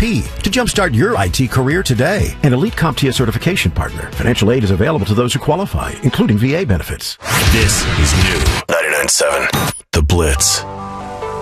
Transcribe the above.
to jumpstart your IT career today. An elite CompTIA certification partner. Financial aid is available to those who qualify, including VA benefits. This is new 99.7 The Blitz.